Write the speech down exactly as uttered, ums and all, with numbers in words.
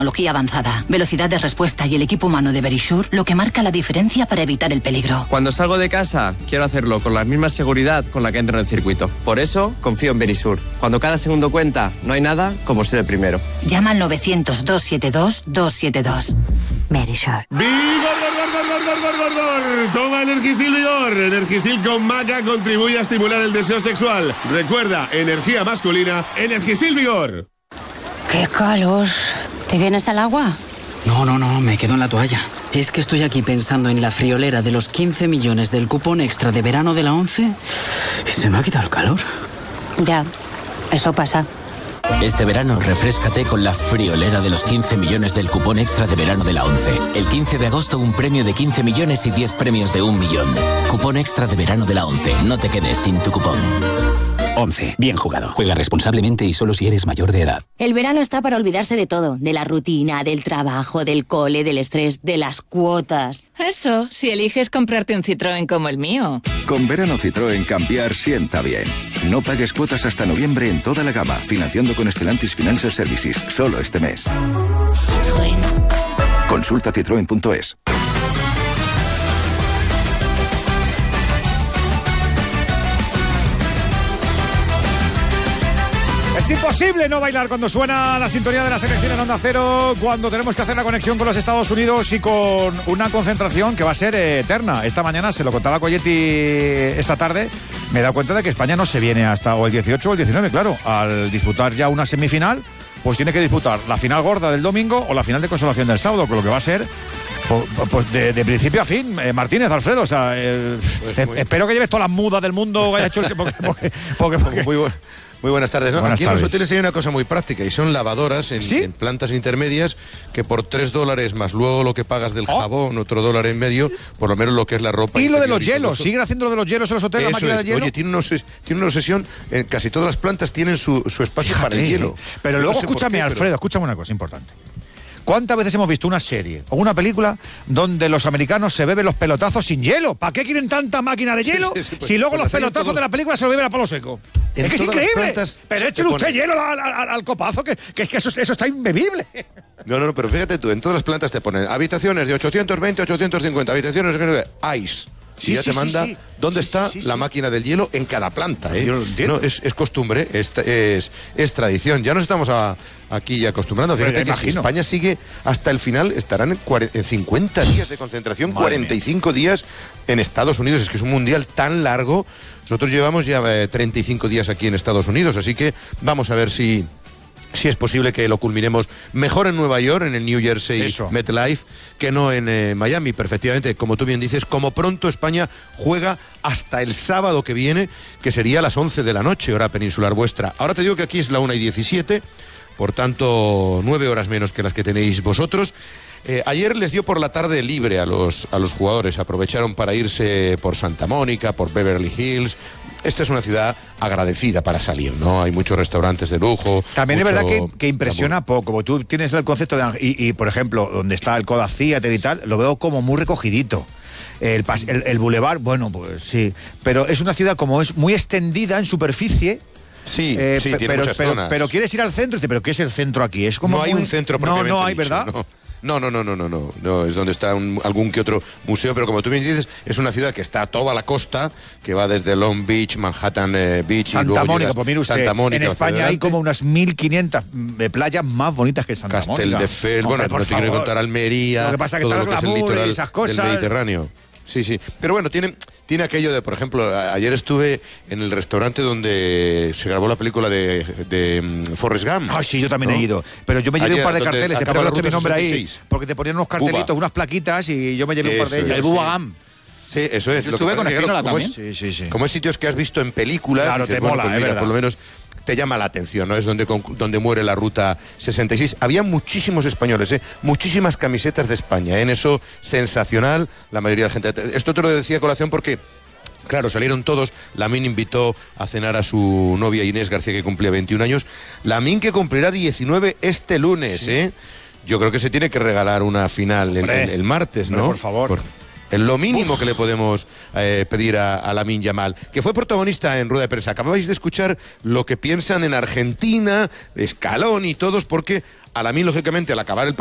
Tecnología avanzada, velocidad de respuesta y el equipo humano de Verisure lo que marca la diferencia para evitar el peligro. Cuando salgo de casa, quiero hacerlo con la misma seguridad con la que entro en el circuito. Por eso, confío en Verisure. Cuando cada segundo cuenta, no hay nada como ser el primero. Llama al novecientos, doscientos setenta y dos, doscientos setenta y dos. Verisure. ¡Vigor, gor, gor, gor, gor, gor, gor, gor! Toma Energisil Vigor. Energisil con maca contribuye a estimular el deseo sexual. Recuerda, energía masculina, Energisil Vigor. ¡Qué calor! ¿Te vienes al agua? No, no, no, me quedo en la toalla. Es que estoy aquí pensando en la friolera de los quince millones del cupón extra de verano de la ONCE y se me ha quitado el calor. Ya, eso pasa. Este verano refréscate con la friolera de los quince millones del cupón extra de verano de la ONCE. El quince de agosto un premio de quince millones y diez premios de un millón. Cupón extra de verano de la ONCE. No te quedes sin tu cupón. ONCE. Bien jugado. Juega responsablemente y solo si eres mayor de edad. El verano está para olvidarse de todo. De la rutina, del trabajo, del cole, del estrés, de las cuotas. Eso, si eliges comprarte un Citroën como el mío. Con verano Citroën cambiar sienta bien. No pagues cuotas hasta noviembre en toda la gama. Financiando con Stellantis Financial Services. Solo este mes. Citroën. Consulta citroen punto es. Es imposible no bailar cuando suena la sintonía de la selección en Onda Cero, cuando tenemos que hacer la conexión con los Estados Unidos y con una concentración que va a ser eterna. Esta mañana, se lo contaba Colletti esta tarde, me he dado cuenta de que España no se viene hasta o el dieciocho o el diecinueve, claro. Al disputar ya una semifinal, pues tiene que disputar la final gorda del domingo o la final de consolación del sábado, con lo que va a ser pues de, de principio a fin. eh, Martínez, Alfredo, o sea, eh, pues muy... espero que lleves todas las mudas del mundo que haya hecho el... porque, porque, porque, porque... Muy bueno. Muy buenas tardes. ¿No? Buenas Aquí tardes. en los hoteles hay una cosa muy práctica y son lavadoras en, ¿Sí? en plantas intermedias que por tres dólares más luego lo que pagas del oh. jabón, otro dólar en medio, por lo menos lo que es la ropa. Y lo de los y hielos, ¿siguen haciendo lo de los hielos en los hoteles, Eso la máquina es. de hielo? Oye, tiene una, obses- tiene una obsesión, en casi todas las plantas tienen su, su espacio Fíjate, para el hielo. Pero Yo luego no sé escúchame, por qué, Alfredo, pero... escúchame una cosa importante. ¿Cuántas veces hemos visto una serie o una película donde los americanos se beben los pelotazos sin hielo? ¿Para qué quieren tanta máquina de hielo sí, sí, sí, pues, si luego pues los pelotazos todos... de la película se lo beben a palo seco? Es que es increíble. Pero échale usted pone... hielo al, al, al copazo, que, que es que eso, eso está imbebible. No, no, no, pero fíjate tú, en todas las plantas te ponen habitaciones de ochocientos veinte, ochocientos cincuenta, habitaciones de ice. Sí, y ya sí, te manda sí, sí. dónde sí, está sí, sí, la sí. máquina del hielo en cada planta, ¿eh? Yo lo entiendo. No, es, es costumbre, es, es, es tradición. Ya nos estamos a, aquí acostumbrando. Fíjate que imagino. si España sigue hasta el final, estarán en, cuarenta, en cincuenta días de concentración, Madre cuarenta y cinco mía. Días en Estados Unidos. Es que es un mundial tan largo. Nosotros llevamos ya eh, treinta y cinco días aquí en Estados Unidos, así que vamos a ver si... si es posible que lo culminemos mejor en Nueva York, en el New Jersey Eso. MetLife, que no en eh, Miami. Perfectamente, como tú bien dices, como pronto España juega hasta el sábado que viene, que sería a las once de la noche, hora peninsular vuestra. Ahora te digo que aquí es la una y diecisiete, por tanto, nueve horas menos que las que tenéis vosotros. Eh, ayer les dio por la tarde libre a los, a los jugadores, aprovecharon para irse por Santa Mónica, por Beverly Hills. Esta es una ciudad agradecida para salir, ¿no? Hay muchos restaurantes de lujo. También mucho... es verdad que, que impresiona poco, porque tú tienes el concepto de... Y, y por ejemplo, donde está el Kodak Theater y tal, lo veo como muy recogidito. El, el, el Boulevard, bueno, pues sí. Pero es una ciudad como es muy extendida en superficie. Sí, eh, sí, pe- tiene pero, muchas pero, zonas. Pero quieres ir al centro y dices, ¿pero qué es el centro aquí? Es como no hay muy... un centro No, propiamente no hay, dicho, ¿verdad? No. No, no, no, no, no, no, no, es donde está un, algún que otro museo, pero como tú bien dices, es una ciudad que está a toda la costa, que va desde Long Beach, Manhattan eh, Beach, Santa y luego Mónica, pues mire usted, Santa Mónica, en España hay como unas mil quinientas playas más bonitas que Santa Castel Mónica. de Fel, bueno, no te quiero contar Almería, lo que pasa es que todo está lo que el es el glamour litoral y esas cosas. del Mediterráneo. Sí, sí. Pero bueno, tiene, tiene aquello de, por ejemplo, a, ayer estuve en el restaurante donde se grabó la película de, de um, Forrest Gump. Ah, sí, yo también ¿no? he ido. Pero yo me llevé Ayer, un par de donde carteles, acaba espero la que no esté mi ruta nombre ahí, sesenta y seis. porque te ponían unos cartelitos, Buba. unas plaquitas y yo me llevé un par de Eso ellos. es. El Bubba Gump. Sí, eso es. Yo Lo que estuve pasa con es que, Espínola como también. es- Sí, sí, sí. Como es sitios que has visto en películas, Claro, dices, te bueno, mola, pues es mira, verdad. por lo menos te llama la atención, ¿no? Es donde, con- donde muere la ruta sesenta y seis. Había muchísimos españoles, ¿eh? Muchísimas camisetas de España, ¿eh? En eso, sensacional, la mayoría de la gente. Esto te lo decía a colación porque... Claro, salieron todos. Lamin invitó a cenar a su novia Inés García, que cumplía veintiún años. Lamin, que cumplirá diecinueve este lunes, sí. ¿eh? Yo creo que se tiene que regalar una final el, el, el martes, ¿no? Por favor. Por... Es lo mínimo que le podemos eh, pedir a, a Lamine Yamal, que fue protagonista en rueda de prensa. Acabáis de escuchar lo que piensan en Argentina, Scaloni y todos, porque a Lamine, lógicamente, al acabar el